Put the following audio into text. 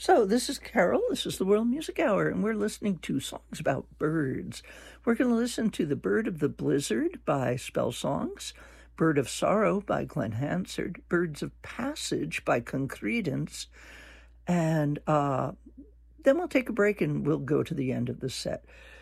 So, this is Carol. This is the World Music Hour, and we're listening to songs about birds. We're going to listen to The Bird of the Blizzard by Spell Songs, Bird of Sorrow by Glenn Hansard, Birds of Passage by Concredence, and then we'll take a break and we'll go to the end of the set.